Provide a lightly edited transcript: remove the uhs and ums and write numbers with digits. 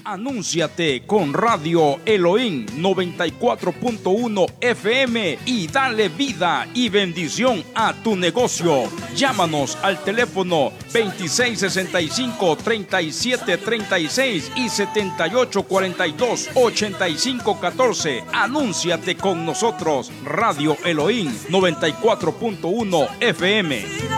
Anúnciate con Radio Elohim 94.1 FM y dale vida y bendición a tu negocio. Llámanos al teléfono 2665-3736 y 7842-8514. Anúnciate con nosotros. Radio Elohim 94.1 FM.